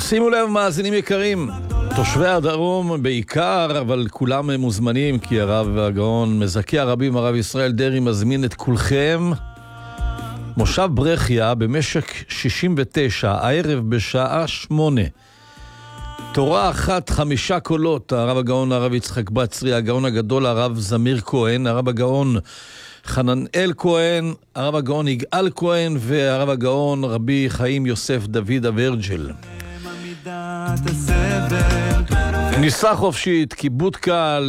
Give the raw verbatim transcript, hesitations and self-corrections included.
שימו לב מאזינים יקרים, תושבי הדרום בעיקר, אבל כולם מוזמנים, כי הרב הגאון מזכי הרבים, הרב ישראל דרעי, מזמין את כולכם. מושב ברכיה במשק שישים ותשע, הערב בשעה שמונה. תורה אחת, חמישה קולות, הרב הגאון הרב יצחק בצרי, הגאון הגדול הרב זמיר כהן, הרב הגאון חננאל כהן, הרב הגאון יגאל כהן, והרב הגאון רבי חיים יוסף דוד אברג'ל. ניסה חופשית, כיבוד קל,